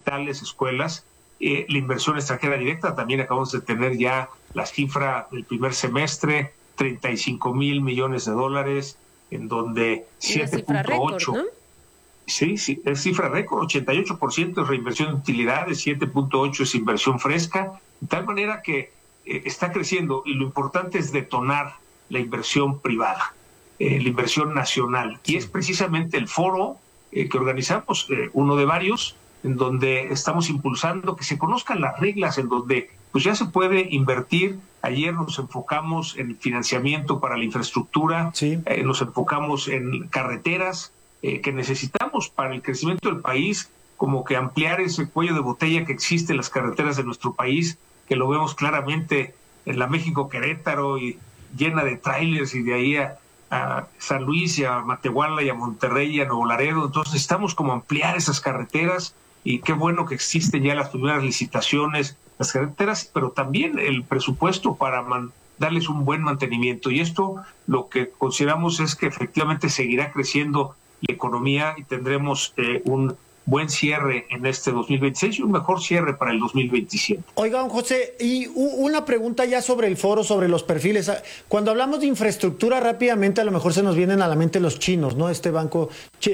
hospitales, escuelas. La inversión extranjera directa, también acabamos de tener ya la cifra del primer semestre, 35,000 millones de dólares, en donde 7.8, ¿no? Sí, es cifra récord, 88% es reinversión de utilidades, 7.8 es inversión fresca, de tal manera que está creciendo, y lo importante es detonar la inversión privada, la inversión nacional, y es precisamente el foro que organizamos, uno de varios, en donde estamos impulsando que se conozcan las reglas, en donde pues ya se puede invertir. Ayer nos enfocamos en financiamiento para la infraestructura, nos enfocamos en carreteras que necesitamos para el crecimiento del país, como que ampliar ese cuello de botella que existe en las carreteras de nuestro país, que lo vemos claramente en la México-Querétaro y llena de trailers, y de ahí a San Luis y a Matehuala y a Monterrey y a Nuevo Laredo. Entonces necesitamos como ampliar esas carreteras, y qué bueno que existen ya las primeras licitaciones, las carreteras, pero también el presupuesto para darles un buen mantenimiento. Y esto lo que consideramos es que efectivamente seguirá creciendo la economía y tendremos un buen cierre en este 2026 y un mejor cierre para el 2027. Oiga, don José, y una pregunta ya sobre el foro, sobre los perfiles. Cuando hablamos de infraestructura, rápidamente a lo mejor se nos vienen a la mente los chinos, ¿no? El Banco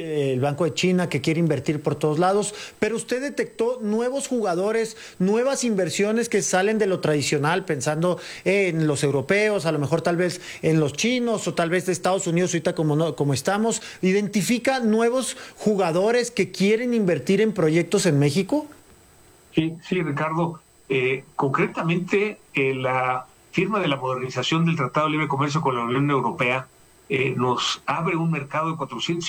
de China, que quiere invertir por todos lados, pero usted detectó nuevos jugadores, nuevas inversiones que salen de lo tradicional, pensando en los europeos, a lo mejor tal vez en los chinos, o tal vez de Estados Unidos ahorita como estamos. ¿Identifica nuevos jugadores que quieren invertir en proyectos en México? Sí, Ricardo. Concretamente, la firma de la modernización del Tratado de Libre Comercio con la Unión Europea nos abre un mercado de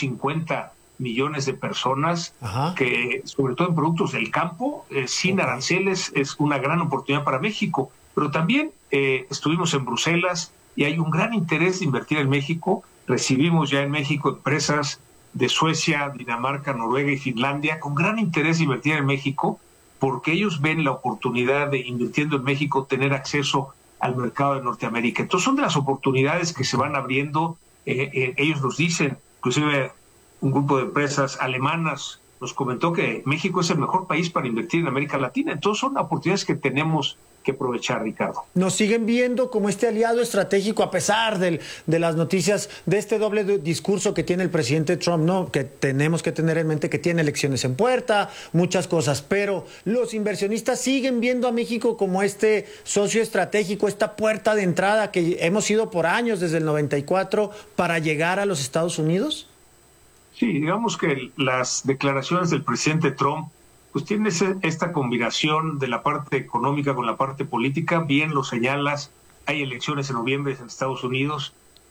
450 millones de personas. Ajá. Que, sobre todo en productos del campo, sin aranceles, es una gran oportunidad para México. Pero también estuvimos en Bruselas y hay un gran interés de invertir en México. Recibimos ya en México empresas de Suecia, Dinamarca, Noruega y Finlandia con gran interés de invertir en México, porque ellos ven la oportunidad de, invirtiendo en México, tener acceso al mercado de Norteamérica. Entonces son de las oportunidades que se van abriendo. Ellos nos dicen, inclusive un grupo de empresas alemanas nos comentó que México es el mejor país para invertir en América Latina. Entonces son oportunidades que tenemos que aprovechar, Ricardo. Nos siguen viendo como este aliado estratégico, a pesar de las noticias, de este doble discurso que tiene el presidente Trump, ¿no? Que tenemos que tener en mente que tiene elecciones en puerta, muchas cosas, pero los inversionistas siguen viendo a México como este socio estratégico, esta puerta de entrada que hemos sido por años, desde el 94, para llegar a los Estados Unidos. Sí, digamos que las declaraciones del presidente Trump pues tiene esta combinación de la parte económica con la parte política. Bien lo señalas, hay elecciones en noviembre en Estados Unidos,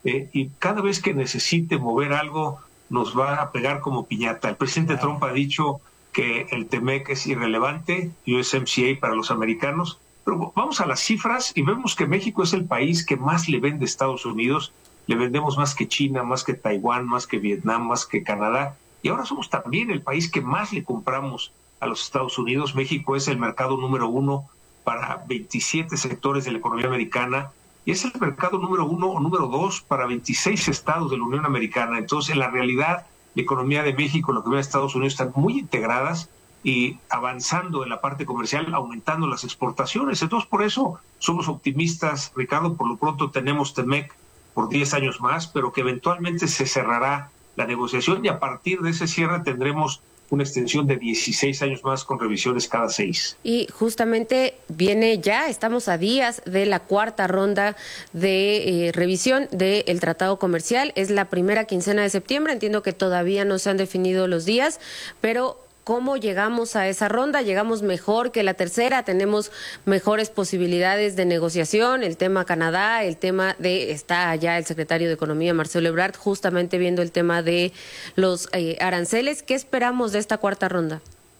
y cada vez que necesite mover algo nos va a pegar como piñata. El presidente Trump ha dicho que el TEMEC es irrelevante, USMCA para los americanos, pero vamos a las cifras y vemos que México es el país que más le vende a Estados Unidos. Le vendemos más que China, más que Taiwán, más que Vietnam, más que Canadá, y ahora somos también el país que más le compramos a los Estados Unidos. México es el mercado número 1 para 27 sectores de la economía americana, y es el mercado número 1 o número 2 para 26 estados de la Unión Americana. Entonces, en la realidad, la economía de México y la economía de Estados Unidos están muy integradas y avanzando en la parte comercial, aumentando las exportaciones. Entonces, por eso somos optimistas, Ricardo. Por lo pronto tenemos TEMEC por 10 años más, pero que eventualmente se cerrará la negociación, y a partir de ese cierre tendremos una extensión de 16 años más con revisiones cada 6. Y justamente estamos a días de la cuarta ronda de revisión del tratado comercial. Es la primera quincena de septiembre, entiendo que todavía no se han definido los días, pero ¿cómo llegamos a esa ronda? ¿Llegamos mejor que la tercera? ¿Tenemos mejores posibilidades de negociación? El tema Canadá, el tema está allá el secretario de Economía, Marcelo Ebrard, justamente viendo el tema de los aranceles. ¿Qué esperamos de esta cuarta ronda?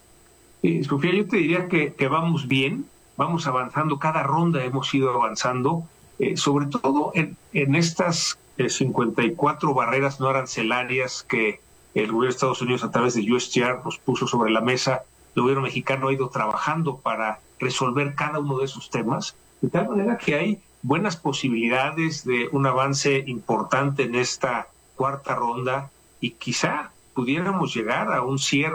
Sofía, yo te diría que vamos bien, vamos avanzando, cada ronda hemos ido avanzando, sobre todo en estas 54 barreras no arancelarias que el gobierno de Estados Unidos, a través de USTR, nos puso sobre la mesa. El gobierno mexicano ha ido trabajando para resolver cada uno de esos temas, de tal manera que hay buenas posibilidades de un avance importante en esta cuarta ronda, y quizá pudiéramos llegar a un cierre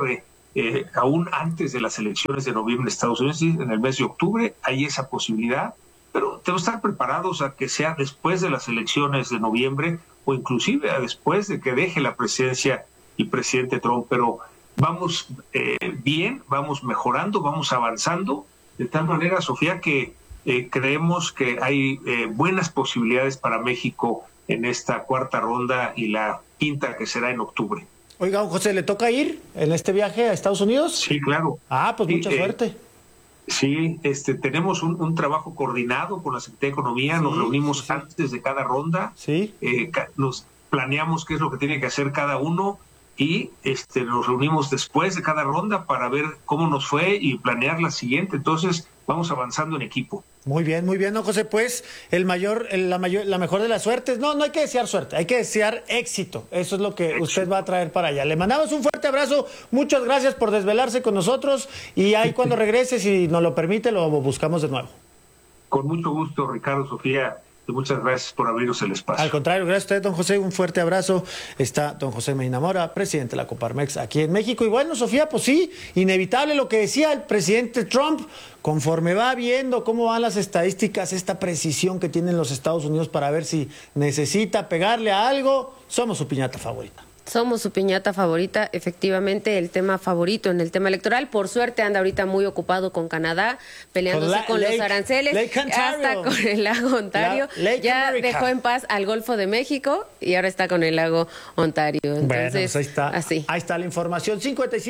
aún antes de las elecciones de noviembre en Estados Unidos, en el mes de octubre, hay esa posibilidad, pero tenemos que estar preparados a que sea después de las elecciones de noviembre o inclusive después de que deje la presidencia el presidente Trump, pero vamos bien, vamos mejorando, vamos avanzando, de tal manera, Sofía, que creemos que hay buenas posibilidades para México en esta cuarta ronda y la quinta que será en octubre. Oiga, José, ¿le toca ir en este viaje a Estados Unidos? Sí, claro. Pues mucha suerte. Sí, tenemos un trabajo coordinado con la Secretaría de Economía, nos reunimos antes de cada ronda, nos planeamos qué es lo que tiene que hacer cada uno y nos reunimos después de cada ronda para ver cómo nos fue y planear la siguiente. Entonces, vamos avanzando en equipo. Muy bien, don José. Pues la mejor de las suertes. No hay que desear suerte, hay que desear éxito. Eso es lo que usted va a traer para allá. Le mandamos un fuerte abrazo. Muchas gracias por desvelarse con nosotros. Y ahí cuando regrese, si nos lo permite, lo buscamos de nuevo. Con mucho gusto, Ricardo, Sofía. Muchas gracias por abrirnos el espacio. Al contrario, gracias a usted, don José. Un fuerte abrazo. Está don José Medina Mora, presidente de la Coparmex aquí en México. Y bueno, Sofía, pues sí, inevitable lo que decía el presidente Trump. Conforme va viendo cómo van las estadísticas, esta precisión que tienen los Estados Unidos para ver si necesita pegarle a algo, somos su piñata favorita. Somos su piñata favorita, efectivamente, el tema favorito en el tema electoral. Por suerte anda ahorita muy ocupado con Canadá, peleándose con los aranceles, hasta con el lago Ontario. Ya dejó en paz al Golfo de México y ahora está con el lago Ontario. Entonces, bueno, pues ahí está. Así. Ahí está la información.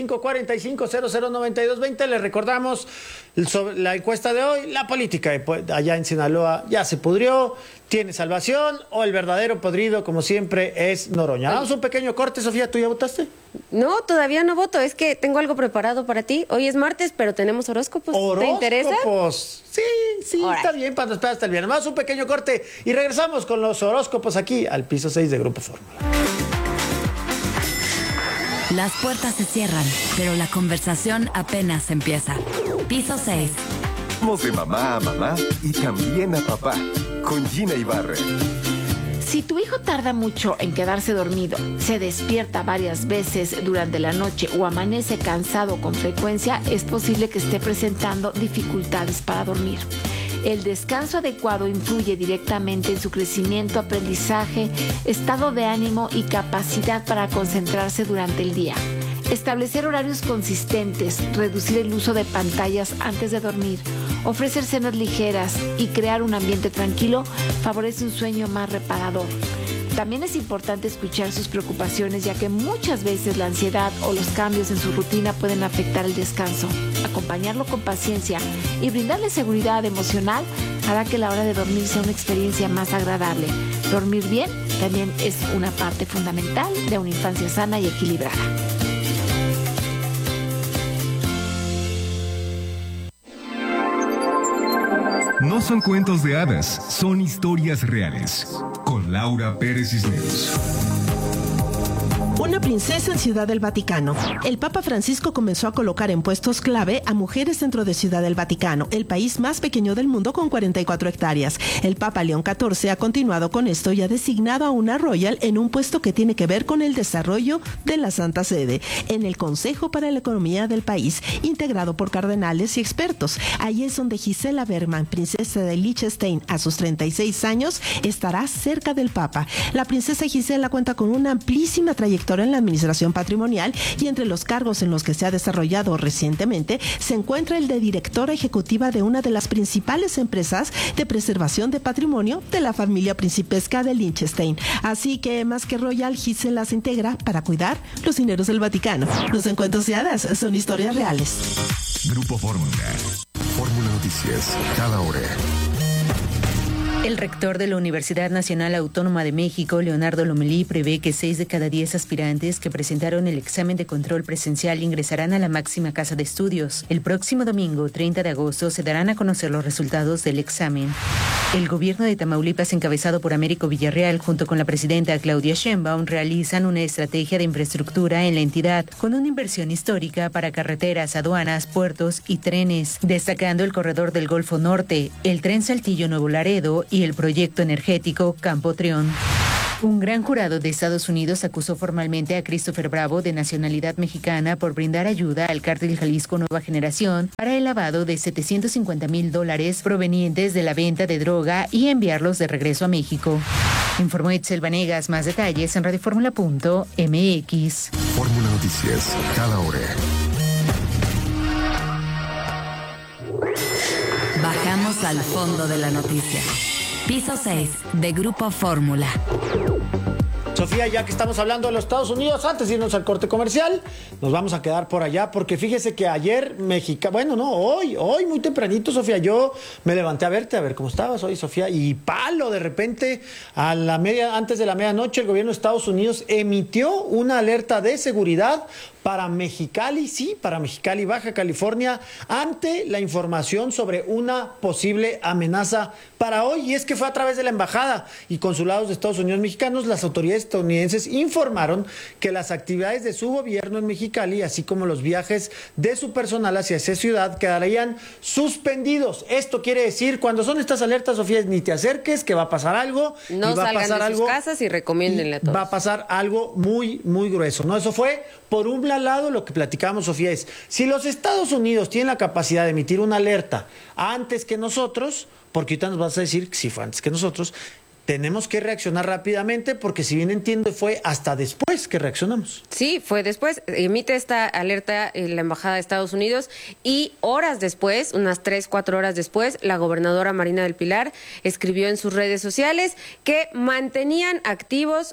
55-45-0092-20. Le recordamos sobre la encuesta de hoy. La política allá en Sinaloa ya se pudrió. ¿Tiene salvación o el verdadero podrido, como siempre, es Noroña? Vamos a un pequeño corte, Sofía. ¿Tú ya votaste? No, todavía no voto. Es que tengo algo preparado para ti. Hoy es martes, pero tenemos horóscopos. ¿Te interesa? ¿Horóscopos? Sí, está bien para esperar hasta el viernes. Vamos a un pequeño corte y regresamos con los horóscopos aquí al piso 6 de Grupo Fórmula. Las puertas se cierran, pero la conversación apenas empieza. Piso 6. Vamos de mamá a mamá y también a papá, con Gina Ibarra. Si tu hijo tarda mucho en quedarse dormido, se despierta varias veces durante la noche o amanece cansado con frecuencia, es posible que esté presentando dificultades para dormir. El descanso adecuado influye directamente en su crecimiento, aprendizaje, estado de ánimo y capacidad para concentrarse durante el día. Establecer horarios consistentes, reducir el uso de pantallas antes de dormir, ofrecer cenas ligeras y crear un ambiente tranquilo favorece un sueño más reparador. También es importante escuchar sus preocupaciones, ya que muchas veces la ansiedad o los cambios en su rutina pueden afectar el descanso. Acompañarlo con paciencia y brindarle seguridad emocional hará que la hora de dormir sea una experiencia más agradable. Dormir bien también es una parte fundamental de una infancia sana y equilibrada. No son cuentos de hadas, son historias reales. Con Laura Pérez Cisneros. Una princesa en Ciudad del Vaticano. El Papa Francisco comenzó a colocar en puestos clave a mujeres dentro de Ciudad del Vaticano, el país más pequeño del mundo con 44 hectáreas. El Papa León XIV ha continuado con esto y ha designado a una royal en un puesto que tiene que ver con el desarrollo de la Santa Sede, en el Consejo para la Economía del país, integrado por cardenales y expertos. Ahí es donde Gisela Bergman, princesa de Liechtenstein, a sus 36 años, estará cerca del Papa. La princesa Gisela cuenta con una amplísima trayectoria en la administración patrimonial y entre los cargos en los que se ha desarrollado recientemente se encuentra el de directora ejecutiva de una de las principales empresas de preservación de patrimonio de la familia principesca de Liechtenstein. Así que más que royal, Gisela se integra para cuidar los dineros del Vaticano. Los encuentros de hadas son historias reales. Grupo Fórmula. Fórmula Noticias, cada hora. El rector de la Universidad Nacional Autónoma de México, Leonardo Lomelí, prevé que 6 de cada 10 aspirantes que presentaron el examen de control presencial ingresarán a la máxima casa de estudios. El próximo domingo, 30 de agosto, se darán a conocer los resultados del examen. El gobierno de Tamaulipas, encabezado por Américo Villarreal, junto con la presidenta Claudia Sheinbaum, realizan una estrategia de infraestructura en la entidad, con una inversión histórica para carreteras, aduanas, puertos y trenes, destacando el corredor del Golfo Norte, el tren Saltillo-Nuevo Laredo y el proyecto energético Campo Trión. Un gran jurado de Estados Unidos acusó formalmente a Christopher Bravo, de nacionalidad mexicana, por brindar ayuda al cártel Jalisco Nueva Generación para el lavado de $750,000 provenientes de la venta de droga y enviarlos de regreso a México. Informó Itzel Vanegas. Más detalles en radioformula.mx. Fórmula Noticias, cada hora. Bajamos al fondo de la noticia. Piso 6 de Grupo Fórmula. Sofía, ya que estamos hablando de los Estados Unidos, antes de irnos al corte comercial, nos vamos a quedar por allá, porque fíjese que ayer hoy muy tempranito, Sofía, yo me levanté a verte, a ver cómo estabas hoy, Sofía, y palo, de repente, antes de la medianoche, el gobierno de Estados Unidos emitió una alerta de seguridad para Mexicali, Baja California, ante la información sobre una posible amenaza para hoy. Y es que fue a través de la embajada y consulados de Estados Unidos mexicanos, las autoridades estadounidenses informaron que las actividades de su gobierno en Mexicali, así como los viajes de su personal hacia esa ciudad, quedarían suspendidos. Esto quiere decir, cuando son estas alertas, Sofía, ni te acerques, que va a pasar algo. No salgan de sus casas y recomiéndenle a todos. Va a pasar algo muy, muy grueso, ¿no? Eso fue, por un lado, lo que platicábamos, Sofía, es, si los Estados Unidos tienen la capacidad de emitir una alerta antes que nosotros, porque ahorita nos vas a decir que si fue antes que nosotros, tenemos que reaccionar rápidamente, porque si bien entiendo, fue hasta después que reaccionamos. Sí, fue después. Emite esta alerta en la Embajada de Estados Unidos y horas después, unas 3-4 horas después, la gobernadora Marina del Pilar escribió en sus redes sociales que mantenían activos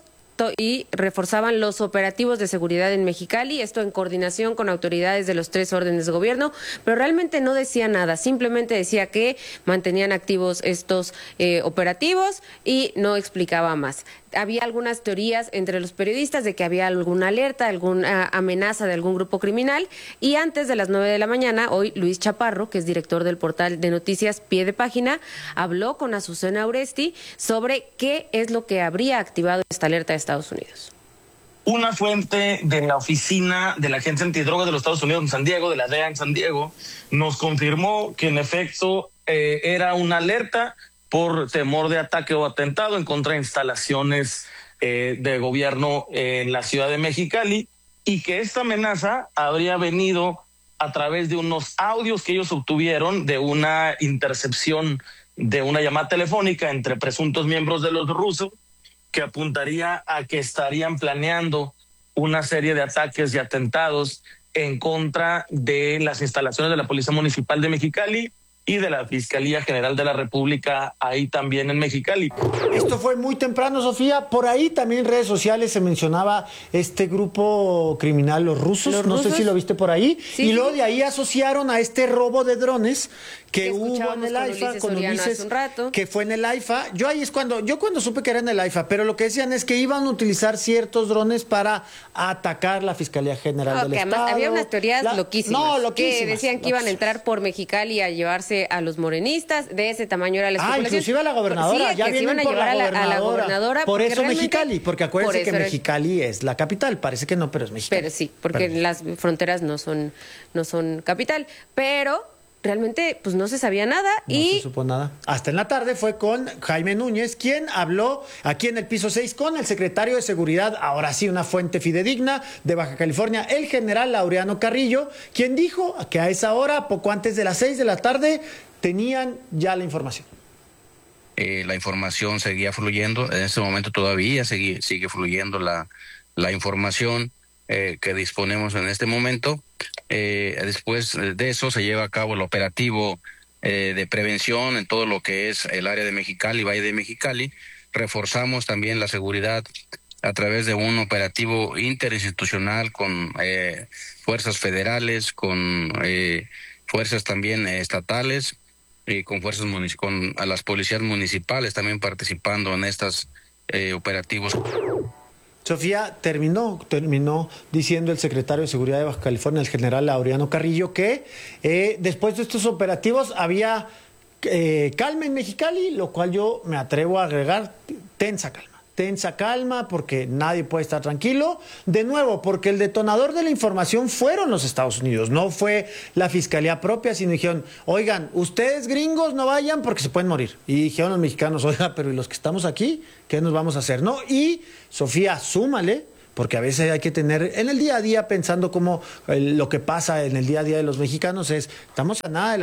y reforzaban los operativos de seguridad en Mexicali, esto en coordinación con autoridades de los 3 órdenes de gobierno, pero realmente no decía nada, simplemente decía que mantenían activos estos operativos y no explicaba más. Había algunas teorías entre los periodistas de que había alguna alerta, alguna amenaza de algún grupo criminal, y antes de las 9 de la mañana, hoy Luis Chaparro, que es director del portal de noticias Pie de Página, habló con Azucena Oresti sobre qué es lo que habría activado esta alerta de Estados Unidos. Una fuente de la oficina de la Agencia Antidrogas de los Estados Unidos en San Diego, de la DEA en San Diego, nos confirmó que en efecto era una alerta por temor de ataque o atentado en contra de instalaciones de gobierno en la ciudad de Mexicali, y que esta amenaza habría venido a través de unos audios que ellos obtuvieron de una intercepción de una llamada telefónica entre presuntos miembros de los rusos, que apuntaría a que estarían planeando una serie de ataques y atentados en contra de las instalaciones de la Policía Municipal de Mexicali y de la Fiscalía General de la República ahí también en Mexicali. Esto fue muy temprano, Sofía. Por ahí también en redes sociales se mencionaba este grupo criminal, los rusos. No sé si lo viste por ahí. Sí, y luego de ahí asociaron a este robo de drones que hubo en el AIFA, con Ulises, que fue en el AIFA. Yo cuando supe que era en el AIFA, pero lo que decían es que iban a utilizar ciertos drones para atacar la Fiscalía General del Estado. Además, había unas teorías loquísimas, que decían que iban a entrar por Mexicali a llevarse a los morenistas, de ese tamaño era la especulación. Inclusive a la gobernadora, sí, ya que se iban a llevar a la gobernadora. Por eso Mexicali, porque acuérdense que Mexicali es la capital, parece que no, pero es Mexicali. Pero sí, porque las fronteras no son capital, pero realmente pues no se sabía nada. No se supo nada. Hasta en la tarde fue con Jaime Núñez, quien habló aquí en el piso 6 con el secretario de Seguridad, ahora sí una fuente fidedigna de Baja California, el general Laureano Carrillo, quien dijo que a esa hora, poco antes de las 6 de la tarde, tenían ya la información. La información seguía fluyendo, en este momento todavía sigue fluyendo la información que disponemos en este momento. Después de eso se lleva a cabo el operativo de prevención en todo lo que es el área de Mexicali, Valle de Mexicali. Reforzamos también la seguridad a través de un operativo interinstitucional con fuerzas federales, con fuerzas también estatales y con fuerzas con a las policías municipales también participando en estos operativos. Sofía, terminó diciendo el secretario de Seguridad de Baja California, el general Laureano Carrillo, que después de estos operativos había calma en Mexicali, lo cual yo me atrevo a agregar tensa calma. tensa calma porque nadie puede estar tranquilo. De nuevo, porque el detonador de la información fueron los Estados Unidos, no fue la fiscalía propia, sino dijeron, oigan, ustedes gringos no vayan porque se pueden morir. Y dijeron los mexicanos, oiga, pero ¿y los que estamos aquí? ¿Qué nos vamos a hacer? ¿No? Y, Sofía, súmale, porque a veces hay que tener en el día a día pensando cómo lo que pasa en el día a día de los mexicanos es, estamos a nada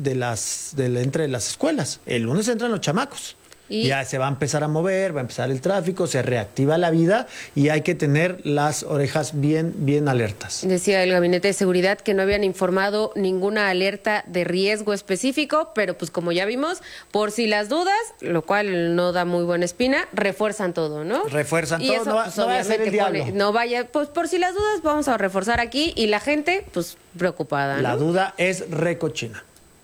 entre las escuelas. El lunes entran los chamacos. Y ya se va a empezar a mover, va a empezar el tráfico, se reactiva la vida y hay que tener las orejas bien alertas. Decía el Gabinete de Seguridad que no habían informado ninguna alerta de riesgo específico, pero pues como ya vimos, por si las dudas, lo cual no da muy buena espina, refuerzan todo, ¿no? Refuerzan y todo, eso, no pues, vaya a ser el diablo. No vaya, pues por si las dudas vamos a reforzar aquí y la gente, pues preocupada, ¿no? La duda es recochina.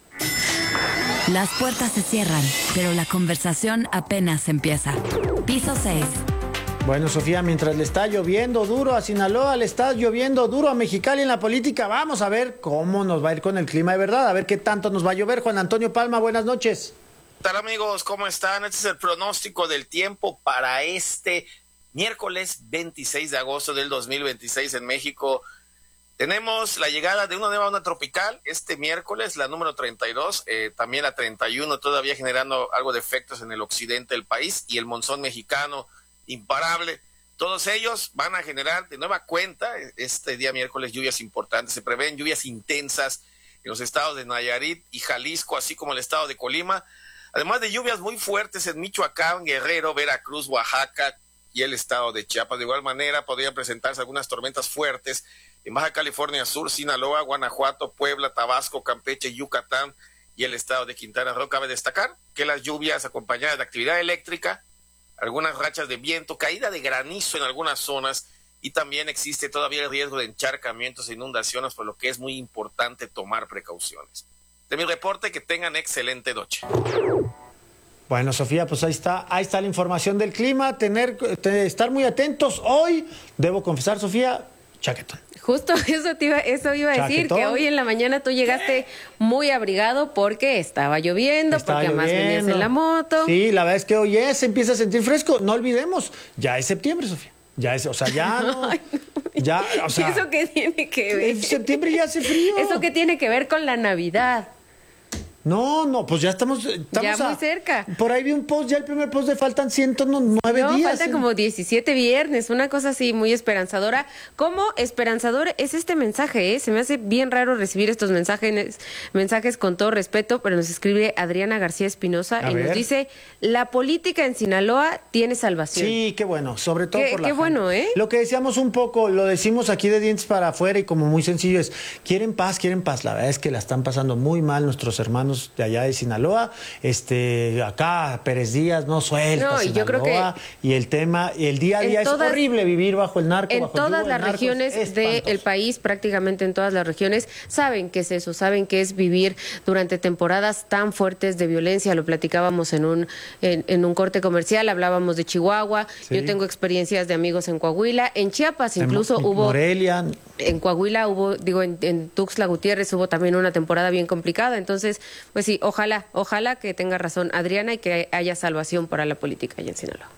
Las puertas se cierran, pero la conversación apenas empieza. Piso 6. Bueno, Sofía, mientras le está lloviendo duro a Sinaloa, le está lloviendo duro a Mexicali en la política, vamos a ver cómo nos va a ir con el clima de verdad, a ver qué tanto nos va a llover. Juan Antonio Palma, buenas noches. ¿Qué tal, amigos? ¿Cómo están? Este es el pronóstico del tiempo para este miércoles 26 de agosto del 2026 en México. Tenemos la llegada de una nueva onda tropical este miércoles, la número 32, también la 31, todavía generando algo de efectos en el occidente del país, y el monzón mexicano imparable. Todos ellos van a generar de nueva cuenta este día miércoles lluvias importantes. Se prevén lluvias intensas en los estados de Nayarit y Jalisco, así como el estado de Colima, además de lluvias muy fuertes en Michoacán, Guerrero, Veracruz, Oaxaca y el estado de Chiapas. De igual manera podrían presentarse algunas tormentas fuertes en Baja California Sur, Sinaloa, Guanajuato, Puebla, Tabasco, Campeche, Yucatán y el estado de Quintana Roo. Cabe destacar que las lluvias acompañadas de actividad eléctrica, algunas rachas de viento, caída de granizo en algunas zonas, y también existe todavía el riesgo de encharcamientos e inundaciones, por lo que es muy importante tomar precauciones. De mi reporte, que tengan excelente noche. Bueno, Sofía, pues ahí está la información del clima, estar muy atentos. Hoy, debo confesar, Sofía, chaquetón. Justo eso iba a decir, que hoy en la mañana tú llegaste muy abrigado porque estaba lloviendo, porque además venías en la moto. Sí, la verdad es que hoy se empieza a sentir fresco. No olvidemos, ya es septiembre, Sofía. Ya es, o sea, ya no. Ya, o sea, ¿eso qué tiene que ver? En septiembre ya hace frío. ¿Eso qué tiene que ver con la Navidad? No, pues ya estamos ya muy cerca. Por ahí vi un post, ya el primer post de faltan 109 días. Faltan como 17 viernes, una cosa así muy esperanzadora. ¿Cómo esperanzador es este mensaje? Se me hace bien raro recibir estos mensajes con todo respeto, pero nos escribe Adriana García Espinosa y nos dice, la política en Sinaloa tiene salvación. Sí, qué bueno, sobre todo por la gente. Bueno, ¿eh? Lo que decíamos un poco, lo decimos aquí de dientes para afuera y como muy sencillo es, quieren paz. La verdad es que la están pasando muy mal nuestros hermanos de allá de Sinaloa, acá Pérez Díaz no suelta no, y Sinaloa, yo creo que y el tema, y el día a día es horrible vivir bajo el narco. En todas las regiones del país, prácticamente en todas las regiones, saben qué es eso, saben qué es vivir durante temporadas tan fuertes de violencia. Lo platicábamos en un corte comercial, hablábamos de Chihuahua, sí. Yo tengo experiencias de amigos en Coahuila, en Chiapas incluso hubo... Morelia. En Coahuila hubo, en Tuxtla Gutiérrez hubo también una temporada bien complicada, entonces, pues sí, ojalá que tenga razón Adriana y que haya salvación para la política allá en Sinaloa.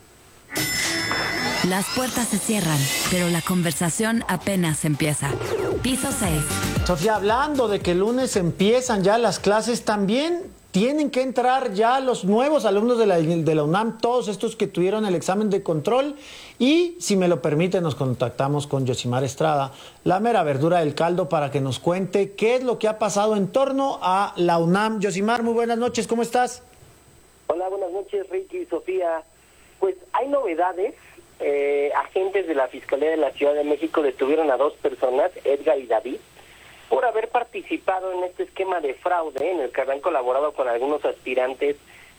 Las puertas se cierran, pero la conversación apenas empieza. Piso 6. Sofía, hablando de que el lunes empiezan ya las clases, también tienen que entrar ya los nuevos alumnos de la UNAM, todos estos que tuvieron el examen de control. Y, si me lo permite, nos contactamos con Yosimar Estrada, la mera verdura del caldo, para que nos cuente qué es lo que ha pasado en torno a la UNAM. Yosimar, muy buenas noches, ¿cómo estás? Hola, buenas noches, Ricky y Sofía. Pues hay novedades. Agentes de la Fiscalía de la Ciudad de México detuvieron a 2 personas, Edgar y David, por haber participado en este esquema de fraude en el que habían colaborado con algunos aspirantes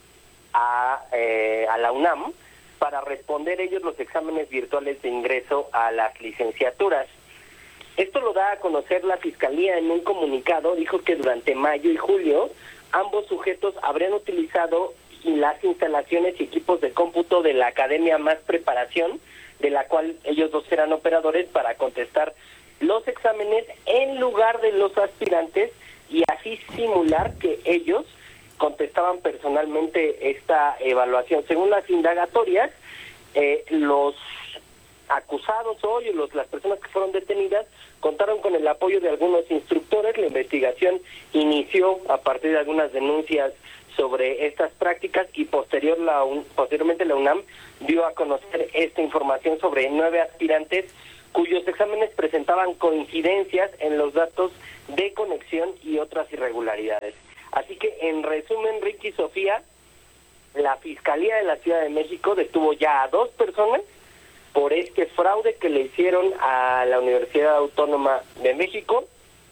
a la UNAM para responder ellos los exámenes virtuales de ingreso a las licenciaturas. Esto lo da a conocer la Fiscalía en un comunicado. Dijo que durante mayo y julio ambos sujetos habrían utilizado las instalaciones y equipos de cómputo de la Academia Más Preparación, de la cual ellos 2 eran operadores, para contestar los exámenes en lugar de los aspirantes y así simular que ellos contestaban personalmente esta evaluación. Según las indagatorias, los acusados hoy, las personas que fueron detenidas, contaron con el apoyo de algunos instructores. La investigación inició a partir de algunas denuncias sobre estas prácticas y posteriormente la UNAM dio a conocer esta información sobre 9 aspirantes cuyos exámenes presentaban coincidencias en los datos de conexión y otras irregularidades. Así que, en resumen, Ricky y Sofía, la Fiscalía de la Ciudad de México detuvo ya a 2 personas por este fraude que le hicieron a la Universidad Autónoma de México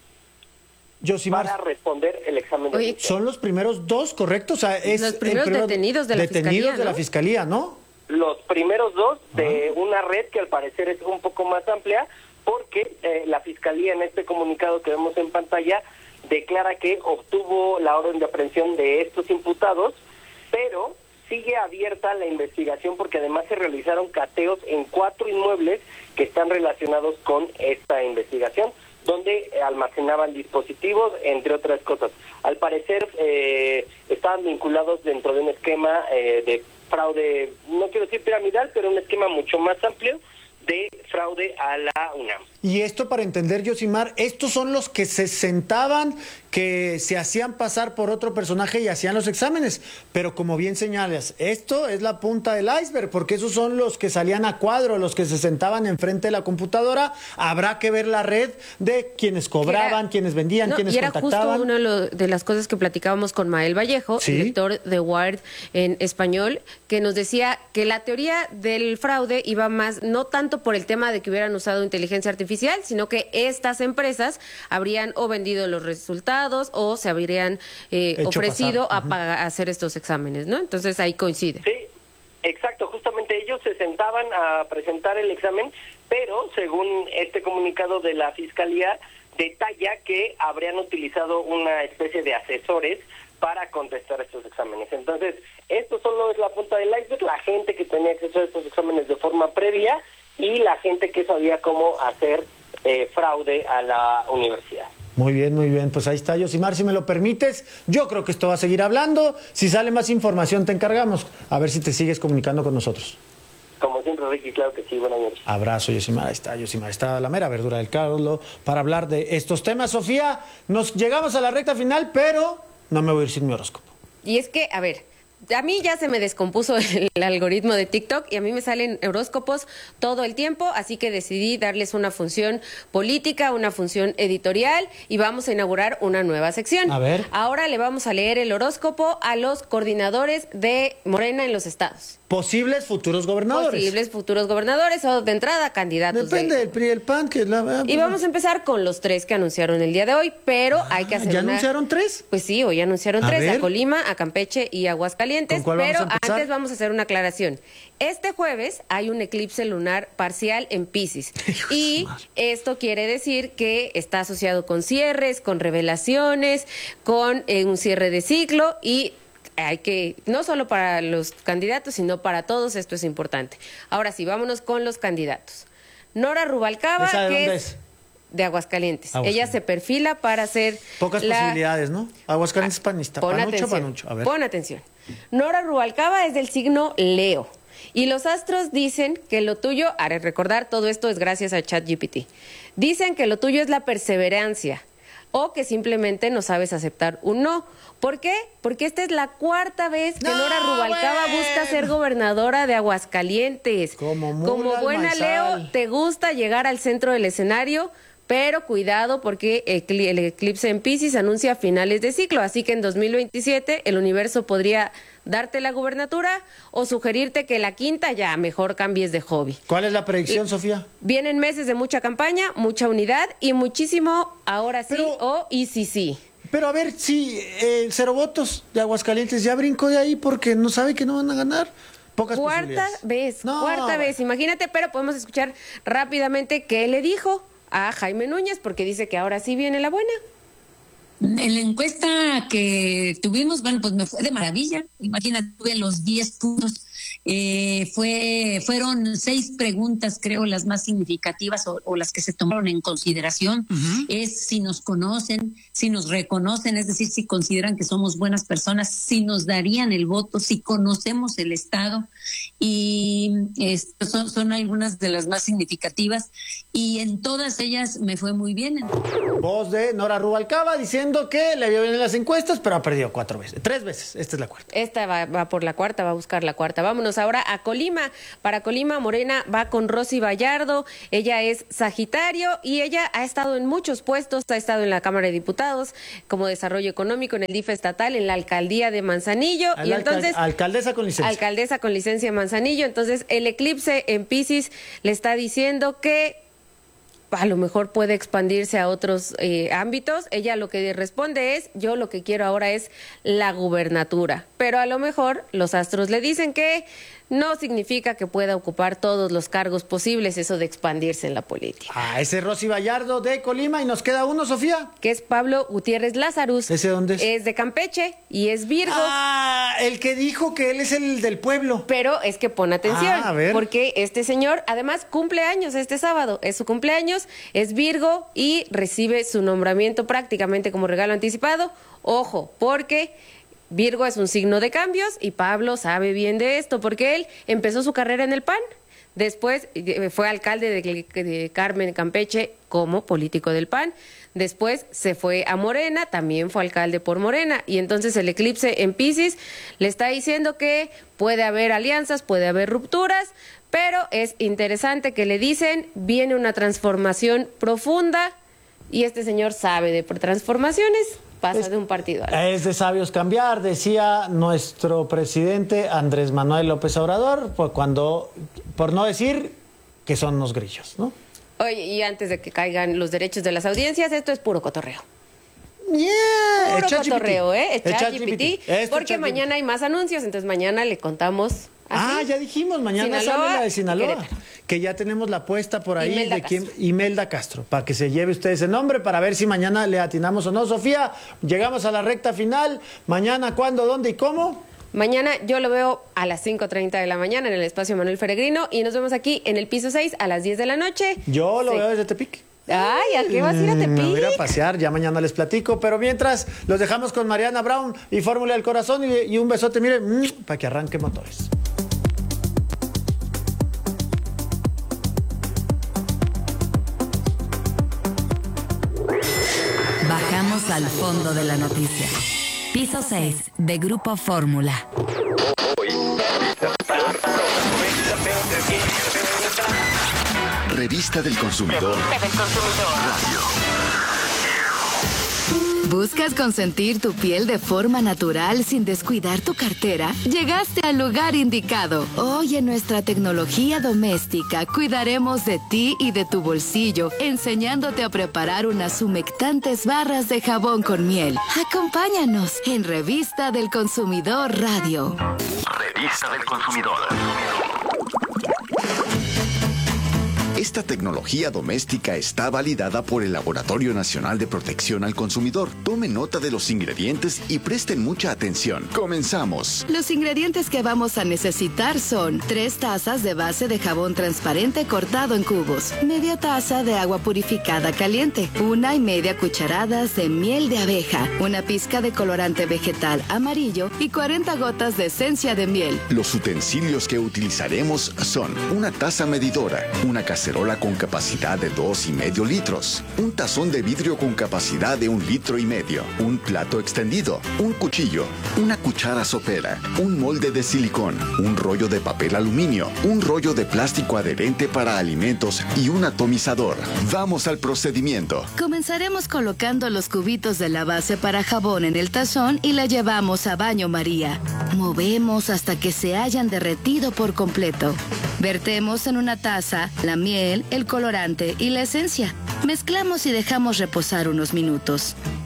para responder el examen. Oye, son los primeros 2, ¿correcto? O sea, es los primeros detenidos de la Fiscalía, de la Fiscalía, ¿no? Los primeros 2 de una red que al parecer es un poco más amplia, porque la Fiscalía, en este comunicado que vemos en pantalla, declara que obtuvo la orden de aprehensión de estos imputados, pero sigue abierta la investigación porque además se realizaron cateos en 4 inmuebles que están relacionados con esta investigación, donde almacenaban dispositivos, entre otras cosas. Al parecer estaban vinculados dentro de un esquema de fraude, no quiero decir piramidal, pero un esquema mucho más amplio de fraude a la UNAM. Y esto, para entender, Yosimar, estos son los que se sentaban, que se hacían pasar por otro personaje y hacían los exámenes. Pero como bien señalas, esto es la punta del iceberg, porque esos son los que salían a cuadro, los que se sentaban enfrente de la computadora. Habrá que ver la red de quienes cobraban, quienes vendían, quienes contactaban. Era justo una de las cosas que platicábamos con Mael Vallejo, ¿sí?, director de Wired en español, que nos decía que la teoría del fraude iba más, no tanto por el tema de que hubieran usado inteligencia artificial, sino que estas empresas habrían o vendido los resultados o se habrían ofrecido a hacer estos exámenes, ¿no? Entonces ahí coincide. Sí, exacto. Justamente ellos se sentaban a presentar el examen, pero según este comunicado de la Fiscalía, detalla que habrían utilizado una especie de asesores para contestar estos exámenes. Entonces, esto solo es la punta del iceberg, la gente que tenía acceso a estos exámenes de forma previa y la gente que sabía cómo hacer fraude a la universidad. Muy bien, pues ahí está, Yosimar, si me lo permites, yo creo que esto va a seguir hablando. Si sale más información te encargamos, a ver si te sigues comunicando con nosotros. Como siempre, Ricky, claro que sí, buenas noches. Abrazo, Yosimar, está la mera verdura del caldo para hablar de estos temas. Sofía, nos llegamos a la recta final, pero no me voy a ir sin mi horóscopo. Y es que, a ver, a mí ya se me descompuso el algoritmo de TikTok y a mí me salen horóscopos todo el tiempo, así que decidí darles una función política, una función editorial y vamos a inaugurar una nueva sección. A ver. Ahora le vamos a leer el horóscopo a los coordinadores de Morena en los estados. Posibles futuros gobernadores. Posibles futuros gobernadores o de entrada candidatos. Depende del PRI y el PAN. Y vamos a empezar con los 3 que anunciaron el día de hoy, pero hay que hacer ¿Ya anunciaron 3? Pues sí, hoy anunciaron 3, a Colima, a Campeche y a Aguascalientes, pero antes vamos a hacer una aclaración. Este jueves hay un eclipse lunar parcial en Piscis y esto quiere decir que está asociado con cierres, con revelaciones, con un cierre de ciclo y hay que, no solo para los candidatos, sino para todos, esto es importante. Ahora sí, vámonos con los candidatos. Nora Rubalcaba, ¿esa de que dónde es de Aguascalientes. Ella se perfila para ser pocas posibilidades, ¿no? Aguascalientes panista. Panucho. A ver. Pon atención. Nora Rubalcaba es del signo Leo. Y los astros dicen que lo tuyo, haré recordar, todo esto es gracias a ChatGPT. Dicen que lo tuyo es la perseverancia o que simplemente no sabes aceptar un no. ¿Por qué? Porque esta es la 4ª vez que Nora Rubalcaba busca ser gobernadora de Aguascalientes. Como buena Leo, te gusta llegar al centro del escenario, pero cuidado porque el eclipse en Piscis anuncia finales de ciclo, así que en 2027 el universo podría darte la gubernatura o sugerirte que la 5ª ya mejor cambies de hobby. ¿Cuál es la predicción, Sofía? Vienen meses de mucha campaña, mucha unidad y muchísimo ahora sí y sí. Pero a ver, si el 0 votos de Aguascalientes ya brincó de ahí porque no sabe que no van a ganar. Cuarta vez, imagínate, pero podemos escuchar rápidamente qué le dijo a Jaime Núñez, porque dice que ahora sí viene la buena. En la encuesta que tuvimos, bueno, pues me fue de maravilla. Imagínate, tuve los 10 puntos Fueron 6 preguntas, creo, las más significativas o las que se tomaron en consideración. Es si nos conocen, si nos reconocen, es decir, si consideran que somos buenas personas, si nos darían el voto, si conocemos el Estado. Y son algunas de las más significativas, y en todas ellas me fue muy bien. Voz de Nora Rubalcaba diciendo que le vio bien en las encuestas, pero ha perdido 3 veces. Esta es la cuarta. Esta va por la cuarta, va a buscar la cuarta. Vámonos ahora a Colima. Para Colima, Morena va con Rosy Vallardo. Ella es Sagitario y ella ha estado en muchos puestos. Ha estado en la Cámara de Diputados como Desarrollo Económico, en el DIF estatal, en la Alcaldía de Manzanillo. Y entonces alcaldesa con licencia. Alcaldesa con licencia Manzanillo. Entonces el eclipse en Piscis le está diciendo que a lo mejor puede expandirse a otros ámbitos. Ella lo que responde es: yo lo que quiero ahora es la gubernatura. Pero a lo mejor los astros le dicen que no significa que pueda ocupar todos los cargos posibles, eso de expandirse en la política. Ese es Rosy Vallardo de Colima, y nos queda uno, Sofía. Que es Pablo Gutiérrez Lazarus. ¿Ese dónde es? Es de Campeche y es Virgo. El que dijo que él es el del pueblo. Pero es que pon atención, a ver. porque este señor además cumple años este sábado, es su cumpleaños, es Virgo y recibe su nombramiento prácticamente como regalo anticipado. Ojo, porque Virgo es un signo de cambios y Pablo sabe bien de esto porque él empezó su carrera en el PAN. Después fue alcalde de Carmen, Campeche, como político del PAN. Después se fue a Morena, también fue alcalde por Morena. Y entonces el eclipse en Piscis le está diciendo que puede haber alianzas, puede haber rupturas, pero es interesante que le dicen, viene una transformación profunda y este señor sabe de transformaciones. Pasa de un partido a otro. Es de sabios cambiar, decía nuestro presidente Andrés Manuel López Obrador, por no decir que son unos grillos, ¿no? Oye, y antes de que caigan los derechos de las audiencias, esto es puro cotorreo. Puro cotorreo, ¿eh? ChatGPT, porque mañana hay más anuncios, entonces mañana le contamos. Ya dijimos, mañana sale la de Sinaloa, que ya tenemos la apuesta por ahí Imelda Castro, para que se lleve usted ese nombre, para ver si mañana le atinamos o no. Sofía, llegamos a la recta final. Mañana, ¿cuándo, dónde y cómo? Mañana yo lo veo a las 5:30 de la mañana en el espacio Manuel Peregrino y nos vemos aquí en el piso 6 a las 10 de la noche. Yo lo veo desde Tepic. Ay, ¿a qué vas a ir a Tepic? Me voy a ir a pasear, ya mañana les platico, pero mientras los dejamos con Mariana Brown y Fórmula del Corazón y un besote, mire, para que arranque motores. Bajamos al fondo de la noticia. Piso 6 de Grupo Fórmula. Revista del Consumidor. Radio. ¿Buscas consentir tu piel de forma natural sin descuidar tu cartera? Llegaste al lugar indicado. Hoy en nuestra tecnología doméstica cuidaremos de ti y de tu bolsillo, enseñándote a preparar unas humectantes barras de jabón con miel. Acompáñanos en Revista del Consumidor Radio. Revista del Consumidor. Esta tecnología doméstica está validada por el Laboratorio Nacional de Protección al Consumidor. Tome nota de los ingredientes y presten mucha atención. Comenzamos. Los ingredientes que vamos a necesitar son 3 tazas de base de jabón transparente cortado en cubos, media taza de agua purificada caliente, 1,5 cucharadas de miel de abeja, una pizca de colorante vegetal amarillo y 40 gotas de esencia de miel. Los utensilios que utilizaremos son una taza medidora, una cacerola con capacidad de 2,5 litros, un tazón de vidrio con capacidad de 1,5 litros, un plato extendido, un cuchillo, una cuchara sopera, un molde de silicón, un rollo de papel aluminio, un rollo de plástico adherente para alimentos y un atomizador. Vamos al procedimiento. Comenzaremos colocando los cubitos de la base para jabón en el tazón y la llevamos a baño María. Movemos hasta que se hayan derretido por completo. Vertemos en una taza la miel, el colorante y la esencia. Mezclamos y dejamos reposar unos minutos.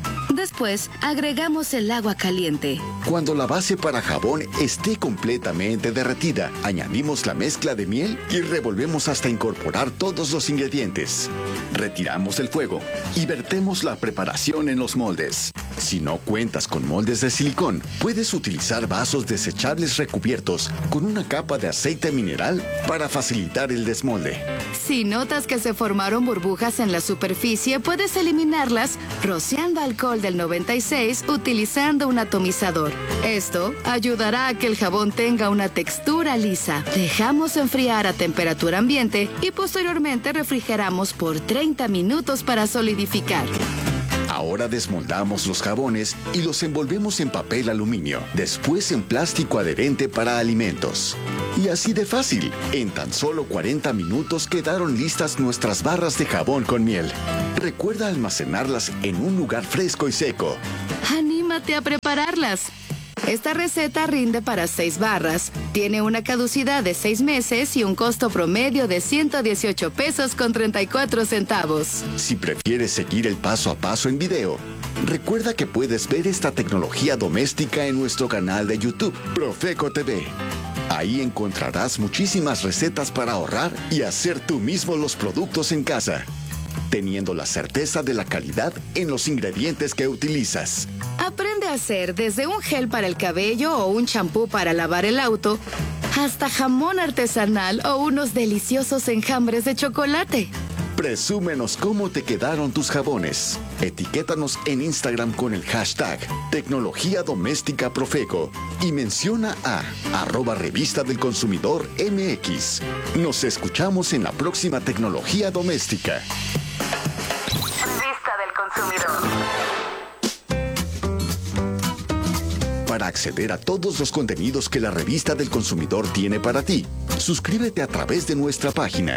después, agregamos el agua caliente. Cuando la base para jabón esté completamente derretida, añadimos la mezcla de miel y revolvemos hasta incorporar todos los ingredientes. Retiramos del fuego y vertemos la preparación en los moldes. Si no cuentas con moldes de silicón, puedes utilizar vasos desechables recubiertos con una capa de aceite mineral para facilitar el desmolde. Si notas que se formaron burbujas en la superficie, puedes eliminarlas rociando alcohol del 96 utilizando un atomizador. Esto ayudará a que el jabón tenga una textura lisa. Dejamos enfriar a temperatura ambiente y posteriormente refrigeramos por 30 minutos para solidificar. Ahora desmoldamos los jabones y los envolvemos en papel aluminio, después en plástico adherente para alimentos. Y así de fácil, en tan solo 40 minutos quedaron listas nuestras barras de jabón con miel. Recuerda almacenarlas en un lugar fresco y seco. ¡Anímate a prepararlas! Esta receta rinde para 6 barras, tiene una caducidad de 6 meses y un costo promedio de 118 pesos con 34 centavos. Si prefieres seguir el paso a paso en video, recuerda que puedes ver esta tecnología doméstica en nuestro canal de YouTube, Profeco TV. Ahí encontrarás muchísimas recetas para ahorrar y hacer tú mismo los productos en casa, teniendo la certeza de la calidad en los ingredientes que utilizas. Aprende a hacer desde un gel para el cabello o un champú para lavar el auto, hasta jamón artesanal o unos deliciosos enjambres de chocolate. Presúmenos cómo te quedaron tus jabones. Etiquétanos en Instagram con el hashtag Tecnología Doméstica Profeco y menciona a @Revista del Consumidor MX. Nos escuchamos en la próxima Tecnología Doméstica. Revista del Consumidor. Para acceder a todos los contenidos que la Revista del Consumidor tiene para ti, suscríbete a través de nuestra página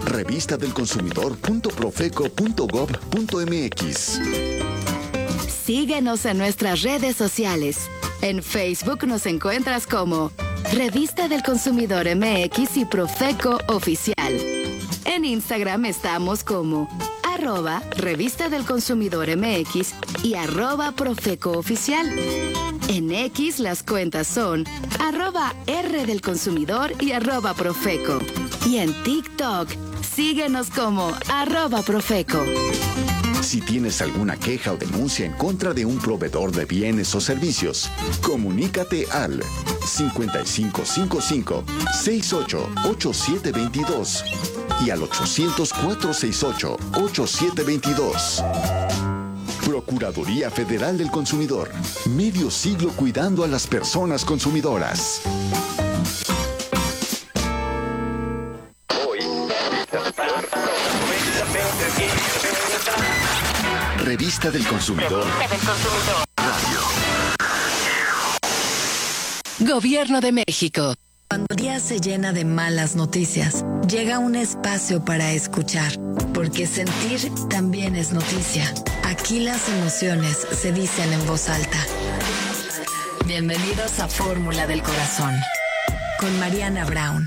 revistadelconsumidor.profeco.gov.mx. Síguenos en nuestras redes sociales. En Facebook nos encuentras como Revista del Consumidor MX y Profeco Oficial. En Instagram estamos como @Revista del Consumidor MX y @Profeco Oficial. En X las cuentas son @R del Consumidor y @Profeco. Y en TikTok, síguenos como @Profeco. Si tienes alguna queja o denuncia en contra de un proveedor de bienes o servicios, comunícate al 5555-688722 y al 800-468-8722. Procuraduría Federal del Consumidor. Medio siglo cuidando a las personas consumidoras. Revista del Consumidor. Radio. Gobierno de México. Cuando el día se llena de malas noticias, llega un espacio para escuchar, porque sentir también es noticia. Aquí las emociones se dicen en voz alta. Bienvenidos a Fórmula del Corazón, con Mariana Brown.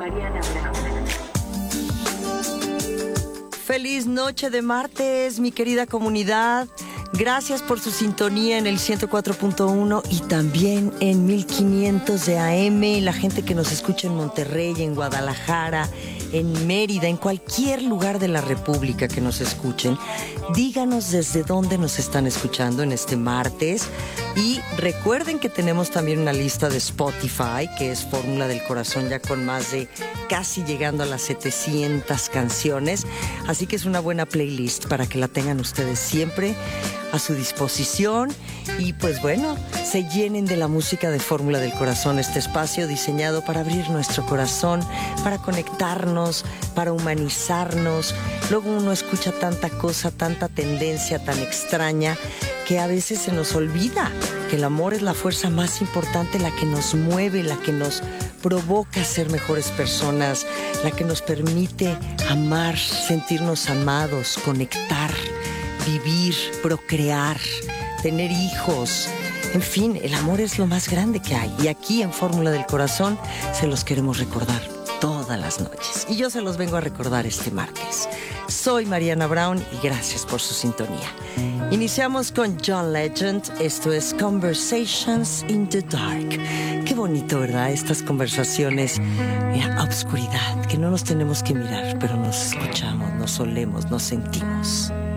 Feliz noche de martes, mi querida comunidad. Gracias por su sintonía en el 104.1 y también en 1500 de AM. La gente que nos escucha en Monterrey, en Guadalajara, en Mérida, en cualquier lugar de la República que nos escuchen, díganos desde dónde nos están escuchando en este martes. Y recuerden que tenemos también una lista de Spotify, que es Fórmula del Corazón, ya con más de casi llegando a las 700 canciones. Así que es una buena playlist para que la tengan ustedes siempre a su disposición. Y pues bueno, se llenen de la música de Fórmula del Corazón, este espacio diseñado para abrir nuestro corazón, para conectarnos, para humanizarnos. Luego uno escucha tanta cosa, tanta tendencia tan extraña, que a veces se nos olvida que el amor es la fuerza más importante, la que nos mueve, la que nos provoca ser mejores personas, la que nos permite amar, sentirnos amados, conectar, vivir, procrear, tener hijos. En fin, el amor es lo más grande que hay. Y aquí en Fórmula del Corazón se los queremos recordar todas las noches. Y yo se los vengo a recordar este martes. Soy Mariana Brown y gracias por su sintonía. Iniciamos con John Legend. Esto es Conversations in the Dark. Qué bonito, ¿verdad? Estas conversaciones en la obscuridad, que no nos tenemos que mirar, pero nos escuchamos, nos olemos, nos sentimos.